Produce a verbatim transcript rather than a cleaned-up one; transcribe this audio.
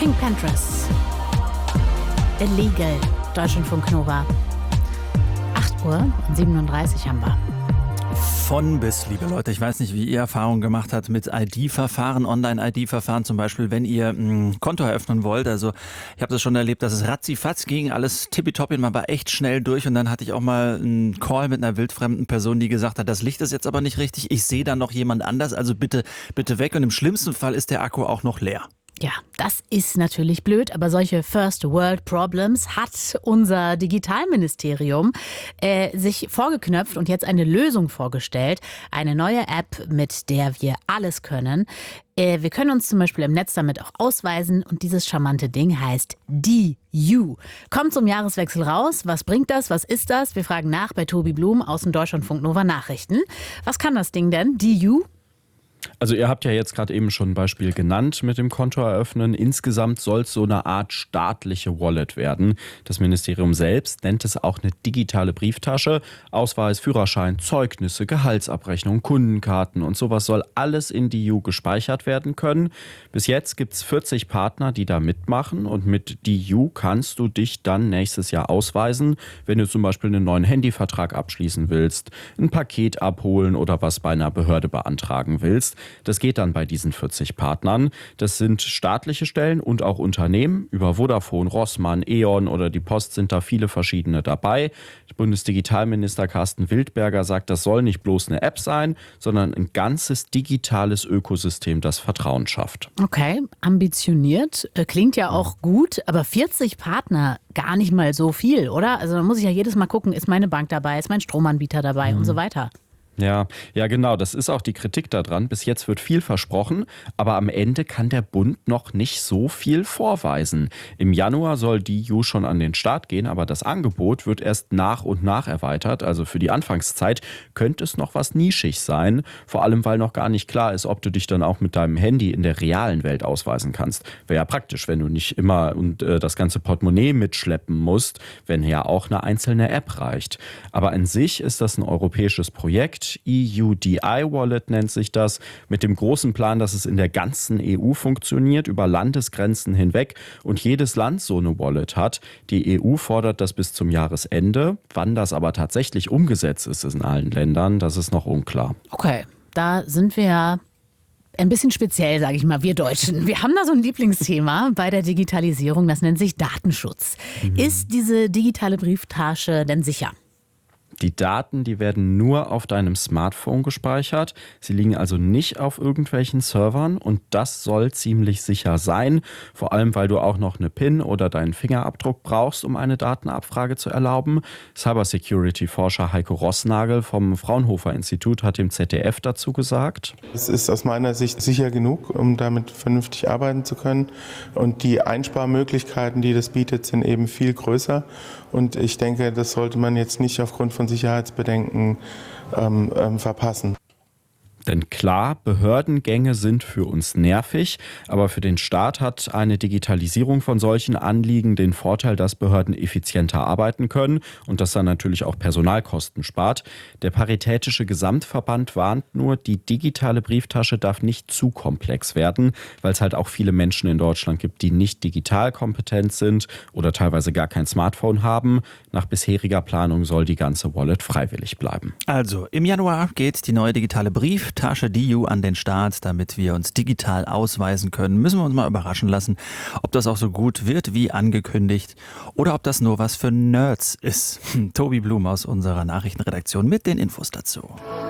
Pink Panthers. Illegal. Deutschlandfunk Nova. acht Uhr und siebenunddreißig haben wir. Von bis, liebe Leute. Ich weiß nicht, wie ihr Erfahrungen gemacht habt mit I D-Verfahren, Online-I D-Verfahren zum Beispiel, wenn ihr ein Konto eröffnen wollt. Also ich habe das schon erlebt, dass es ratzifatz ging, alles tippitoppi, man war echt schnell durch und dann hatte ich auch mal einen Call mit einer wildfremden Person, die gesagt hat, das Licht ist jetzt aber nicht richtig, ich sehe da noch jemand anders, also bitte, bitte weg und im schlimmsten Fall ist der Akku auch noch leer. Ja, das ist natürlich blöd, aber solche First World Problems hat unser Digitalministerium äh, sich vorgeknöpft und jetzt eine Lösung vorgestellt. Eine neue App, mit der wir alles können. Äh, wir können uns zum Beispiel im Netz damit auch ausweisen und dieses charmante Ding heißt D U. Kommt zum Jahreswechsel raus. Was bringt das? Was ist das? Wir fragen nach bei Tobi Blum aus dem Deutschlandfunk Nova Nachrichten. Was kann das Ding denn? D U? Also ihr habt ja jetzt gerade eben schon ein Beispiel genannt mit dem Konto eröffnen. Insgesamt soll es so eine Art staatliche Wallet werden. Das Ministerium selbst nennt es auch eine digitale Brieftasche. Ausweis, Führerschein, Zeugnisse, Gehaltsabrechnung, Kundenkarten und sowas soll alles in D U gespeichert werden können. Bis jetzt gibt es vierzig Partner, die da mitmachen und mit D U kannst du dich dann nächstes Jahr ausweisen, wenn du zum Beispiel einen neuen Handyvertrag abschließen willst, ein Paket abholen oder was bei einer Behörde beantragen willst. Das geht dann bei diesen vierzig Partnern. Das sind staatliche Stellen und auch Unternehmen. Über Vodafone, Rossmann, E.ON oder die Post sind da viele verschiedene dabei. Bundesdigitalminister Carsten Wildberger sagt, das soll nicht bloß eine App sein, sondern ein ganzes digitales Ökosystem, das Vertrauen schafft. Okay, ambitioniert. Klingt ja auch gut, aber vierzig Partner, gar nicht mal so viel, oder? Also da muss ich ja jedes Mal gucken, ist meine Bank dabei, ist mein Stromanbieter dabei mhm. und so weiter. Ja, ja genau, das ist auch die Kritik daran. Bis jetzt wird viel versprochen, aber am Ende kann der Bund noch nicht so viel vorweisen. Im Januar soll D U schon an den Start gehen, aber das Angebot wird erst nach und nach erweitert. Also für die Anfangszeit könnte es noch was nischig sein, vor allem weil noch gar nicht klar ist, ob du dich dann auch mit deinem Handy in der realen Welt ausweisen kannst. Wäre ja praktisch, wenn du nicht immer und äh, das ganze Portemonnaie mitschleppen musst, wenn ja auch eine einzelne App reicht. Aber an sich ist das ein europäisches Projekt. E U D I-Wallet nennt sich das, mit dem großen Plan, dass es in der ganzen E U funktioniert, über Landesgrenzen hinweg und jedes Land so eine Wallet hat. Die E U fordert das bis zum Jahresende. Wann das aber tatsächlich umgesetzt ist in allen Ländern, das ist noch unklar. Okay, da sind wir ja ein bisschen speziell, sage ich mal, wir Deutschen. Wir haben da so ein Lieblingsthema bei der Digitalisierung, das nennt sich Datenschutz. Mhm. Ist diese digitale Brieftasche denn sicher? Die Daten, die werden nur auf deinem Smartphone gespeichert. Sie liegen also nicht auf irgendwelchen Servern und das soll ziemlich sicher sein. Vor allem, weil du auch noch eine PIN oder deinen Fingerabdruck brauchst, um eine Datenabfrage zu erlauben. Cybersecurity-Forscher Heiko Rossnagel vom Fraunhofer-Institut hat dem Z D F dazu gesagt: Es ist aus meiner Sicht sicher genug, um damit vernünftig arbeiten zu können. Und die Einsparmöglichkeiten, die das bietet, sind eben viel größer. Und ich denke, das sollte man jetzt nicht aufgrund von Sicherheitsbedenken ähm, ähm, verpassen. Denn klar, Behördengänge sind für uns nervig, aber für den Staat hat eine Digitalisierung von solchen Anliegen den Vorteil, dass Behörden effizienter arbeiten können und das dann natürlich auch Personalkosten spart. Der Paritätische Gesamtverband warnt nur, die digitale Brieftasche darf nicht zu komplex werden, weil es halt auch viele Menschen in Deutschland gibt, die nicht digital kompetent sind oder teilweise gar kein Smartphone haben. Nach bisheriger Planung soll die ganze Wallet freiwillig bleiben. Also im Januar geht die neue digitale Brieftasche Tasche D U an den Start, damit wir uns digital ausweisen können. Müssen wir uns mal überraschen lassen, ob das auch so gut wird wie angekündigt oder ob das nur was für Nerds ist. Tobi Blum aus unserer Nachrichtenredaktion mit den Infos dazu.